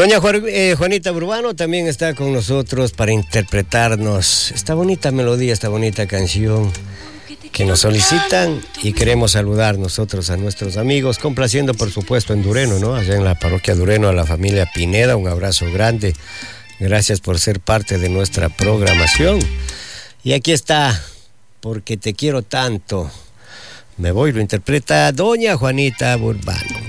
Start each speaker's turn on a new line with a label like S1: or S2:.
S1: Doña Juanita Urbano también está con nosotros para interpretarnos esta bonita melodía, esta bonita canción que nos solicitan, y queremos saludar nosotros a nuestros amigos, complaciendo por supuesto en Dureno, ¿no? Allá en la parroquia Dureno, a la familia Pineda, un abrazo grande. Gracias por ser parte de nuestra programación. Y aquí está, Porque te quiero tanto. Me voy, lo interpreta Doña Juanita Urbano.